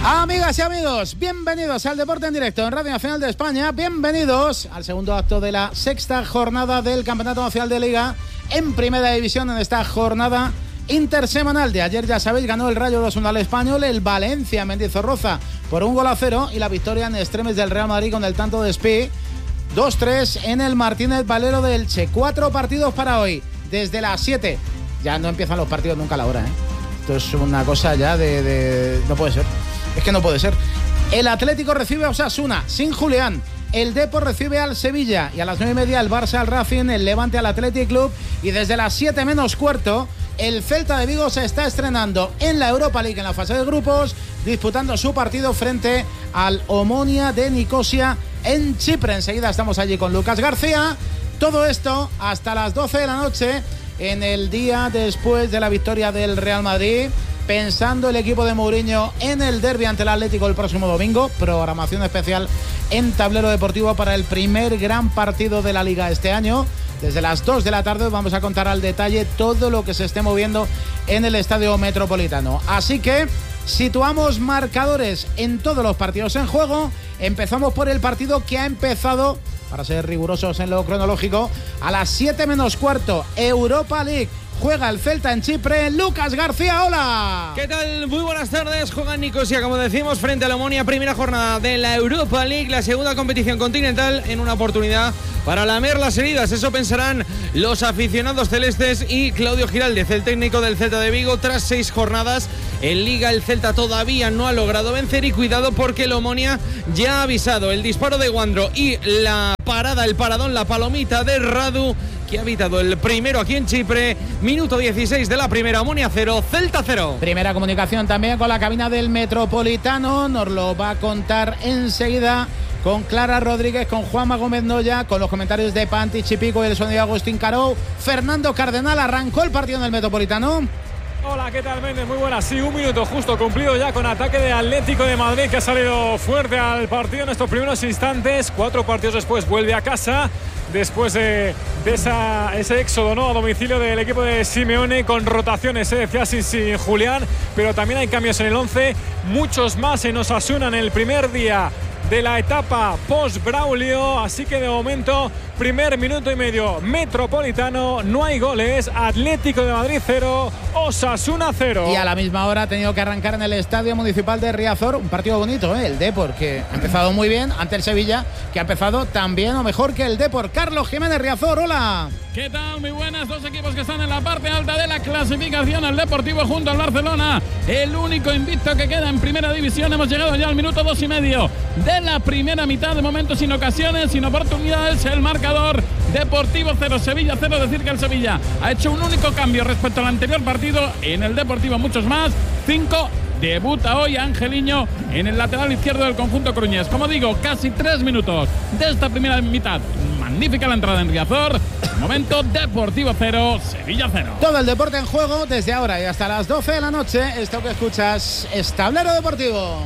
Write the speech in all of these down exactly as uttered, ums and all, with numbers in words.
Amigas y amigos, bienvenidos al Deporte en Directo en Radio Nacional de España. Bienvenidos al segundo acto de la sexta jornada del Campeonato Nacional de Liga en Primera División en esta jornada intersemanal de ayer. Ya sabéis, ganó el Rayo dos uno al Español, el Valencia Mendizorroza por un gol a cero y la victoria en extremes del Real Madrid con el tanto de Spi dos tres en el Martínez Valero de Elche. Cuatro partidos para hoy, desde las siete. Ya no empiezan los partidos nunca a la hora, ¿eh? Esto es una cosa ya de, de... no puede ser. Es que no puede ser. El Atlético recibe a Osasuna sin Julián. El Depor recibe al Sevilla. Y a las nueve y media el Barça al Racing, el Levante al Athletic Club. Y desde las siete menos cuarto, el Celta de Vigo se está estrenando en la Europa League en la fase de grupos, disputando su partido frente al Omonia de Nicosia en Chipre. Enseguida estamos allí con Lucas García. Todo esto hasta las doce de la noche, en el día después de la victoria del Real Madrid, pensando el equipo de Mourinho en el derbi ante el Atlético el próximo domingo. Programación especial en Tablero Deportivo para el primer gran partido de la Liga este año. Desde las dos de la tarde vamos a contar al detalle todo lo que se esté moviendo en el Estadio Metropolitano. Así que situamos marcadores en todos los partidos en juego. Empezamos por el partido que ha empezado, para ser rigurosos en lo cronológico, a las siete menos cuarto, Europa League. Juega el Celta en Chipre. Lucas García, hola. ¿Qué tal? Muy buenas tardes. Juega Nicosia, como decimos, frente a la Omonia. Primera jornada de la Europa League, la segunda competición continental, en una oportunidad para lamer las heridas. Eso pensarán los aficionados celestes y Claudio Giraldez, el técnico del Celta de Vigo. Tras seis jornadas en Liga, el Celta todavía no ha logrado vencer. Y cuidado, porque el Omonia ya ha avisado. El disparo de Wandro y la parada, el paradón, la palomita de Radu, que ha evitado el primero aquí en Chipre. Minuto dieciséis de la primera, Omonia cero, Celta cero. Primera comunicación también con la cabina del Metropolitano. Nos lo va a contar enseguida con Clara Rodríguez, con Juanma Gómez Noya, con los comentarios de Panti Chipico y el sonido de Agustín Caró. Fernando Cardenal, arrancó el partido en el Metropolitano. Hola, ¿qué tal, Méndez? Muy buenas. Sí, un minuto justo cumplido ya con ataque de Atlético de Madrid, que ha salido fuerte al partido en estos primeros instantes. Cuatro partidos después vuelve a casa, después de, de esa, ese éxodo, ¿no?, a domicilio del equipo de Simeone, con rotaciones, se decía, sin, sin Julián, pero también hay cambios en el once, muchos más en Osasuna en el primer día de la etapa post-Braulio. Así que de momento, primer minuto y medio Metropolitano, no hay goles. Atlético de Madrid cero, Osasuna cero. Y a la misma hora ha tenido que arrancar en el Estadio Municipal de Riazor un partido bonito, ¿eh? El Depor, que ha empezado muy bien ante el Sevilla, que ha empezado también o mejor que el Depor. Carlos Jiménez, Riazor, hola. ¿Qué tal? Muy buenas. Dos equipos que están en la parte alta de la clasificación. El Deportivo junto al Barcelona, el único invicto que queda en Primera División. Hemos llegado ya al minuto dos y medio de la primera mitad. De momento sin ocasiones, sin oportunidades. El marcador: Deportivo cero, Sevilla cero. Decir que el Sevilla ha hecho un único cambio respecto al anterior partido. En el Deportivo muchos más. cinco. Debuta hoy Angeliño en el lateral izquierdo del conjunto cruñés. Como digo, casi tres minutos de esta primera mitad. Magnífica la entrada en Riazor. Momento: Deportivo cero, Sevilla cero. Todo el deporte en juego desde ahora y hasta las doce de la noche. Esto que escuchas es Tablero Deportivo.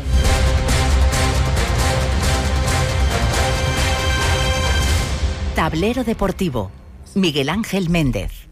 Tablero Deportivo. Miguel Ángel Méndez.